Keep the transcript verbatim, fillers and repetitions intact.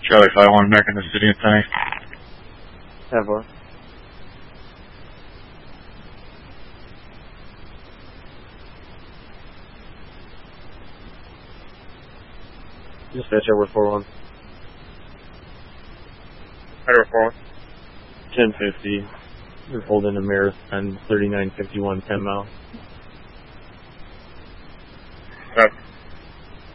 Charlie five one back in the city of Penny. Have one. Dispatch over four one. Over four one. ten fifty. You're holding a Marathon thirty-nine fifty-one ten mile.